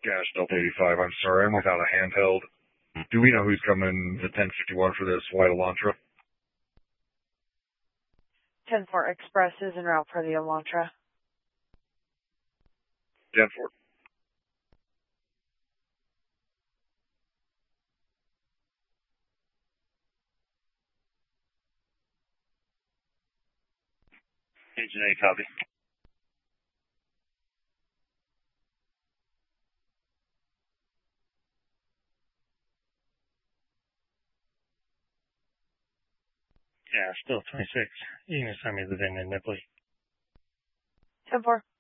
Gash Delta 85, I'm sorry, I'm without a handheld. Do we know who's coming to 1051 for this white Elantra? 10-4 Express is en route for the Elantra. 10-4. Agent A, copy. Yeah, still 26. You can assign me the VIN in there, please. 10-4.